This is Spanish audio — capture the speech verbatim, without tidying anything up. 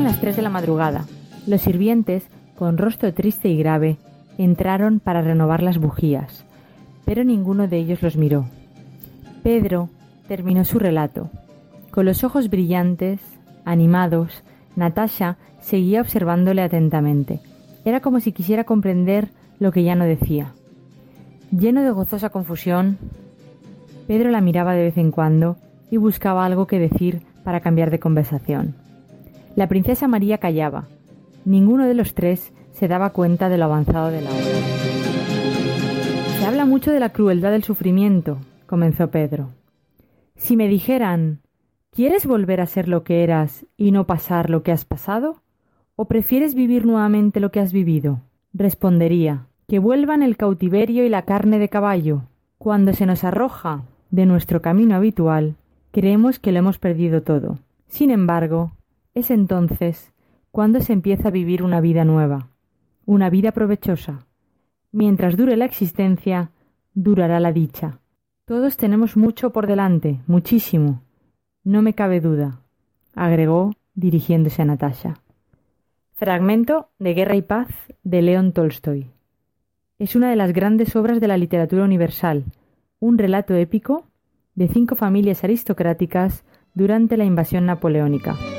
las tres de la madrugada. Los sirvientes, con rostro triste y grave, entraron para renovar las bujías, pero ninguno de ellos los miró. Pedro terminó su relato. Con los ojos brillantes, animados, Natasha seguía observándole atentamente. Era como si quisiera comprender lo que ya no decía. Lleno de gozosa confusión, Pedro la miraba de vez en cuando y buscaba algo que decir para cambiar de conversación. La princesa María callaba. Ninguno de los tres se daba cuenta de lo avanzado de la hora. Se habla mucho de la crueldad del sufrimiento, comenzó Pedro. Si me dijeran, ¿quieres volver a ser lo que eras y no pasar lo que has pasado? ¿O prefieres vivir nuevamente lo que has vivido? Respondería, que vuelvan el cautiverio y la carne de caballo. Cuando se nos arroja de nuestro camino habitual, creemos que lo hemos perdido todo. Sin embargo, es entonces cuando se empieza a vivir una vida nueva, una vida provechosa. Mientras dure la existencia, durará la dicha. Todos tenemos mucho por delante, muchísimo. No me cabe duda, agregó dirigiéndose a Natasha. Fragmento de Guerra y Paz de León Tolstoy. Es una de las grandes obras de la literatura universal, un relato épico de cinco familias aristocráticas durante la invasión napoleónica.